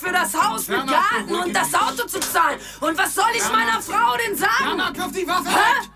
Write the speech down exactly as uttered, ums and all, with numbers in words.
für das Haus mit Garten und das Auto zu zahlen. Und was soll ich meiner Frau denn sagen? Mama, kauf die Waffe Hä? weg!